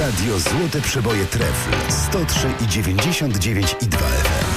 Radio Złote Przeboje Trefl 103,99 i 2 FM.